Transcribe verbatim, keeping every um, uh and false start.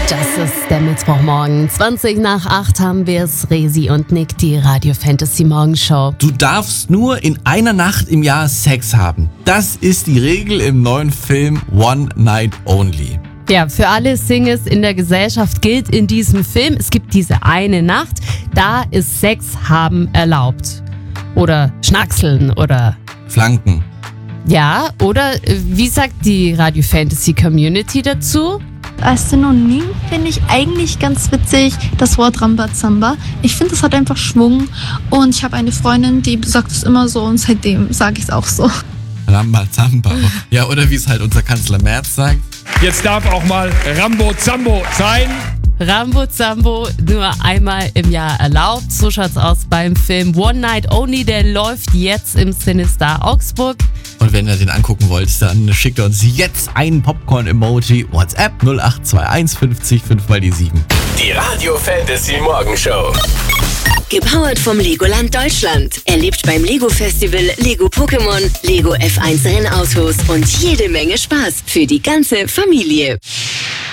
Das ist der Mittwochmorgen. zwanzig nach acht haben wir es. Resi und Nick, die Radio Fantasy Morgenshow. Du darfst nur in einer Nacht im Jahr Sex haben. Das ist die Regel im neuen Film One Night Only. Ja, für alle Singles in der Gesellschaft gilt in diesem Film, es gibt diese eine Nacht, da ist Sex haben erlaubt. Oder Schnackseln oder Flanken. Ja, oder äh, wie sagt die Radio Fantasy Community dazu? Als Synonym finde ich eigentlich ganz witzig das Wort Rambazamba. Ich finde, es hat einfach Schwung und ich habe eine Freundin, die sagt es immer so und seitdem sage ich es auch so. Rambazamba. Ja, oder wie es halt unser Kanzler Merz sagt. Jetzt darf auch mal Rambo-Zambo sein. Rambo-Zambo nur einmal im Jahr erlaubt. So schaut's aus beim Film One Night Only. Der läuft jetzt im Cinestar Augsburg. Und wenn ihr den angucken wollt, dann schickt uns jetzt ein Popcorn-Emoji. WhatsApp null acht zwei eins fünfzig fünf mal die sieben. Die Radio Fantasy Morgenshow. Gepowert vom Legoland Deutschland. Erlebt beim Lego Festival Lego Pokémon, Lego F eins Rennautos und jede Menge Spaß für die ganze Familie.